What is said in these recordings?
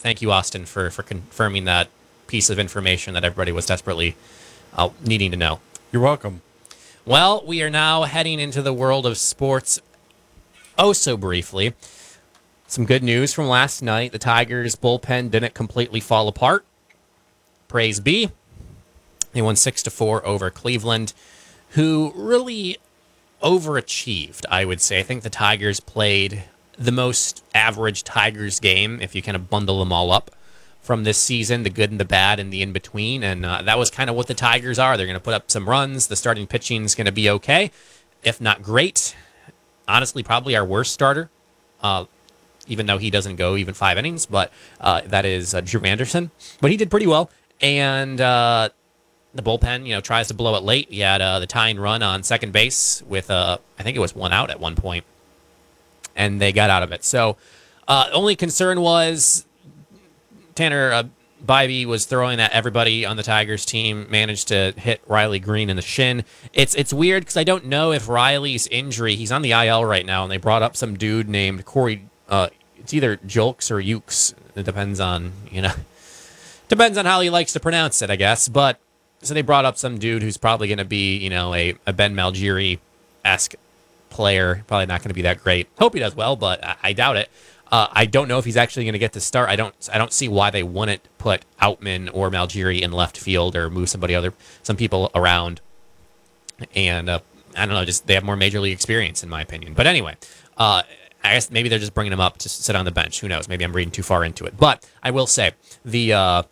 Thank you, Austin, for confirming that piece of information that everybody was desperately needing to know. You're welcome. Well, we are now heading into the world of sports oh so briefly. Some good news from last night. The Tigers' bullpen didn't completely fall apart. Praise be. They won 6-4 over Cleveland, who really overachieved, I would say. I think the Tigers played the most average Tigers game, if you kind of bundle them all up from this season, the good and the bad and the in-between, and that was kind of what the Tigers are. They're going to put up some runs. The starting pitching is going to be okay, if not great. Honestly, probably our worst starter, even though he doesn't go even 5 innings, but that is Drew Anderson. But he did pretty well, and the bullpen, tries to blow it late. He had the tying run on second base with, I think it was 1 out at one point, and they got out of it. So only concern was Tanner Bybee was throwing at everybody on the Tigers team, managed to hit Riley Green in the shin. It's weird because I don't know if Riley's injury, he's on the IL right now, and they brought up some dude named Corey, it's either Julks or Ukes. It depends on how he likes to pronounce it, I guess. But so they brought up some dude who's probably going to be, a Ben Malgiri-esque player. Probably not going to be that great. Hope he does well, but I doubt it. I don't know if he's actually going to get to start. I don't see why they wouldn't put Outman or Malgiri in left field or move some people around. And I don't know, just they have more major league experience in my opinion. But anyway, I guess maybe they're just bringing him up to sit on the bench. Who knows? Maybe I'm reading too far into it. But I will say the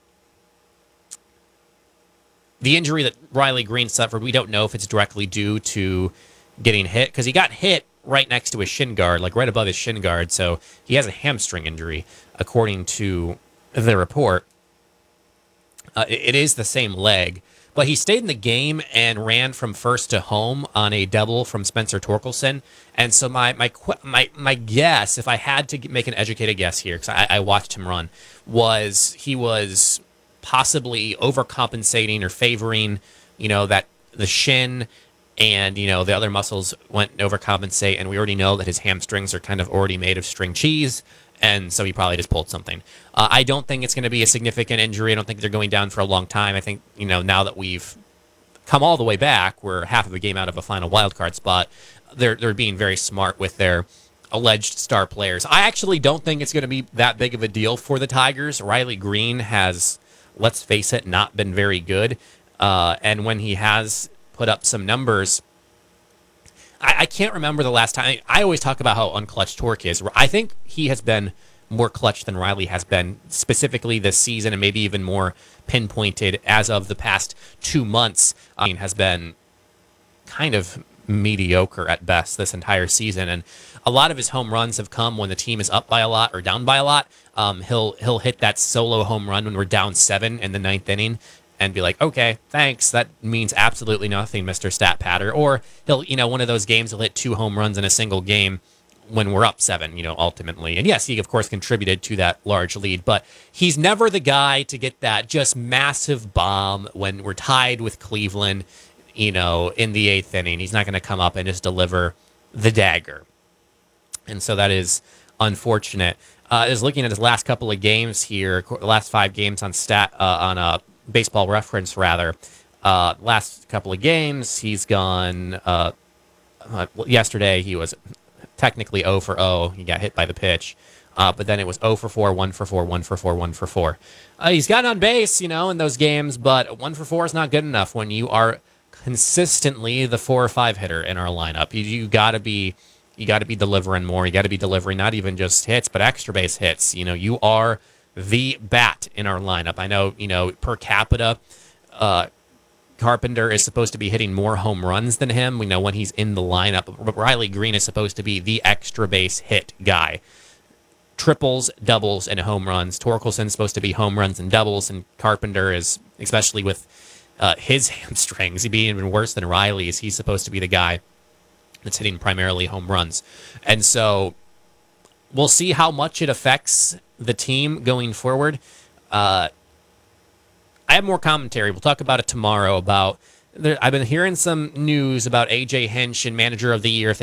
injury that Riley Green suffered, we don't know if it's directly due to getting hit, because he got hit right next to his shin guard, like right above his shin guard. So he has a hamstring injury, according to the report. It is the same leg, but he stayed in the game and ran from first to home on a double from Spencer Torkelson. And so my guess, if I had to make an educated guess here, because I watched him run, was he was possibly overcompensating or favoring, that the shin and, the other muscles went overcompensate, and we already know that his hamstrings are kind of already made of string cheese, and so he probably just pulled something. I don't think it's going to be a significant injury. I don't think they're going down for a long time. I think, now that we've come all the way back, we're half of a game out of a final wildcard spot, they're being very smart with their alleged star players. I actually don't think it's going to be that big of a deal for the Tigers. Riley Green has, let's face it, not been very good, and when he has put up some numbers, I can't remember the last time. I always talk about how unclutched Torque is. I think he has been more clutch than Riley has been, specifically this season, and maybe even more pinpointed as of the past 2 months. Has been kind of mediocre at best this entire season, and a lot of his home runs have come when the team is up by a lot or down by a lot. He'll hit that solo home run when we're down 7 in the 9th inning, and be like, okay, thanks. That means absolutely nothing, Mr. Stat Patter. Or he'll, one of those games, he'll hit 2 home runs in a single game when we're up 7, ultimately. And yes, he, of course, contributed to that large lead, but he's never the guy to get that just massive bomb when we're tied with Cleveland, in the 8th inning. He's not going to come up and just deliver the dagger. And so that is unfortunate. I was looking at his last couple of games here, the last 5 games on Baseball Reference, rather. Last couple of games, he's gone. Yesterday, he was technically 0 for 0. He got hit by the pitch. But then it was 0 for 4, 1 for 4, 1 for 4, 1 for 4. He's gotten on base, in those games, but 1 for 4 is not good enough when you are consistently the 4 or 5 hitter in our lineup. You got to be delivering more. You got to be delivering not even just hits, but extra base hits. You are the bat in our lineup. I know, per capita, Carpenter is supposed to be hitting more home runs than him. We know when he's in the lineup. But Riley Green is supposed to be the extra base hit guy. Triples, doubles, and home runs. Torkelson's supposed to be home runs and doubles, and Carpenter is, especially with his hamstrings, he'd be even worse than Riley's. He's supposed to be the guy that's hitting primarily home runs. And so we'll see how much it affects the team going forward. I have more commentary. We'll talk about it tomorrow. I've been hearing some news about AJ Hinch and Manager of the Year. If